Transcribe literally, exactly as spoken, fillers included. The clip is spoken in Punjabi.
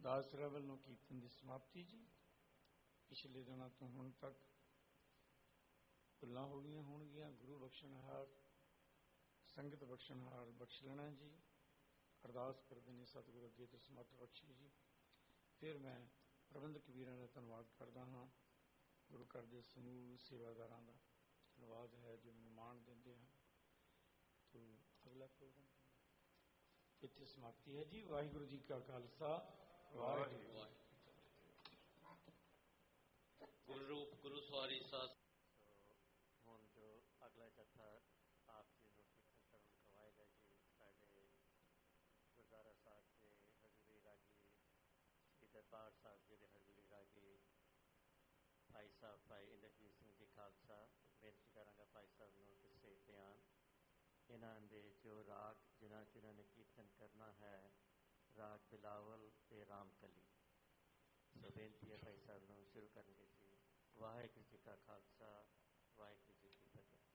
ਦਾਸ ਸਰਾ ਵੱਲੋਂ ਕੀਰਤਨ ਦੀ ਸਮਾਪਤੀ ਜੀ। ਪਿਛਲੇ ਦਿਨਾਂ ਤੋਂ ਹੁਣ ਤੱਕ ਭੁੱਲਾਂ ਹੋ ਗਈਆਂ ਹੋਣਗੀਆਂ। ਗੁਰੂ ਬਖਸ਼ਣਹਾਰ, ਸੰਗਤ ਬਖਸ਼ਣਹਾਰ ਬਖਸ਼ ਲੈਣਾ ਜੀ। ਅਰਦਾਸ ਕਰਦੇ ਨੇ ਸਤਿਗੁਰੂ ਅੱਗੇ ਤੋਂ ਸਮਰਥ ਬਖਸ਼ੇ ਜੀ। ਫਿਰ ਮੈਂ ਪ੍ਰਬੰਧਕ ਵੀਰਾਂ ਦਾ ਧੰਨਵਾਦ ਕਰਦਾ ਹਾਂ। ਗੁਰੂ ਘਰ ਦੇ ਸਮੂਹ ਸੇਵਾਦਾਰਾਂ ਦਾ ਧੰਨਵਾਦ ਹੈ ਜੋ ਮੈਨੂੰ ਮਾਣ ਦਿੰਦੇ ਹਨ। ਤੋ ਅਗਲਾ ਪ੍ਰੋਗਰਾਮ ਇੱਥੇ ਸਮਾਪਤੀ ਹੈ ਜੀ। ਵਾਹਿਗੁਰੂ ਜੀ ਕਾ ਖਾਲਸਾ, ਵਾਹਿਗੁਰੂ ਜੀ ਕੀ ਫਤਿਹ। ਗੁਰੂ ਰੂਪ ਗੁਰੂ ਸਵਾਰੀ ਸਾਧ। ਹੁਣ ਜੋ ਅਗਲਾ ਜੱਥਾ ਆਪ ਜੀ ਨੂੰ ਕੀਰਤਨ ਕਰਨ ਕਰਵਾਏਗਾ ਜੀ, ਸਾਡੇ ਗੁਰਦੁਆਰਾ ਸਾਹਿਬ ਦੇ ਹਜ਼ੂਰੀ ਰਾਗੀ ਸ਼੍ਰੀ ਦਰਬਾਰ ਸਾਹਿਬ ਜੀ ਦੇ ਹਜ਼ੂਰੀ ਰਾਗੀ ਭਾਈ ਸਾਹਿਬ ਭਾਈ ਇੰਦਰਜੀਤ ਸਿੰਘ ਜੀ ਖਾਲਸਾ। ਬੇਨਤੀ ਕਰਾਂਗਾ ਭਾਈ ਸਾਹਿਬ ਨੂੰ ਕਿਸੇ ਬਿਆਨ ਇਹਨਾਂ ਦੇ ਜੋ ਰਾਗ ਜਿਨ੍ਹਾਂ ਜਿਨ੍ਹਾਂ ਨੇ ਕੀਰਤਨ ਕਰਨਾ ਹੈ, ਰਾਗ ਬਿਲਾਵਲ ਤੇ ਰਾਮਕਲੀ। ਸੋ ਬੇਨਤੀ ਹੈ ਭਾਈ ਸਾਹਿਬ ਨੂੰ ਸ਼ੁਰੂ ਕਰਨਗੇ ਜੀ। ਵਾਹਿਗੁਰੂ ਜੀ